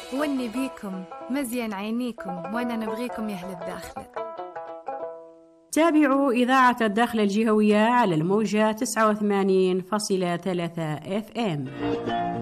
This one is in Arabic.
وني بيكم مزيان عينيكم وانا نبغيكم يا اهل الداخل. تابعوا إذاعة الداخل الجهوية على الموجة 89.3 FM.